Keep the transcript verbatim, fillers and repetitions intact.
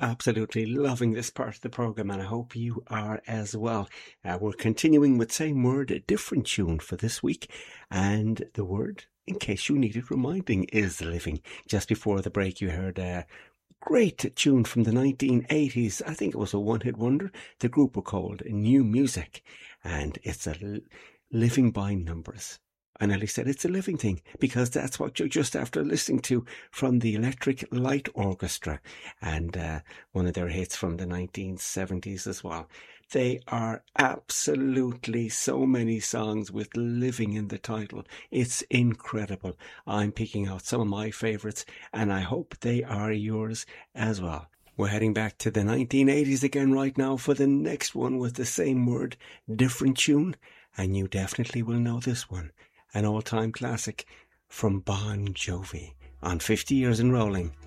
absolutely loving this part of the program, and I hope you are as well. Uh, we're continuing with Same Word, a different tune for this week, and the word, in case you needed reminding, is living. Just before the break, you heard a great tune from the nineteen eighties. I think it was a one-hit wonder. The group were called New Music, and it's a living by numbers. I nearly said it's a living thing, because that's what you're just after listening to from the Electric Light Orchestra, and uh, one of their hits from the nineteen seventies as well. They are absolutely so many songs with living in the title. It's incredible. I'm picking out some of my favourites, and I hope they are yours as well. We're heading back to the nineteen eighties again right now for the next one with the same word, different tune, and you definitely will know this one. An all-time classic from Bon Jovi on fifty Years and Rolling.